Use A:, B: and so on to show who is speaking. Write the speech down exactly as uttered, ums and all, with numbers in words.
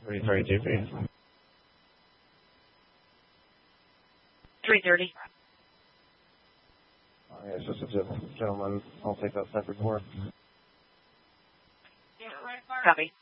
A: three thirty-two, please.
B: three thirty.
A: Oh, yeah, it's just a gentleman. I'll take that separate for.
B: Copy.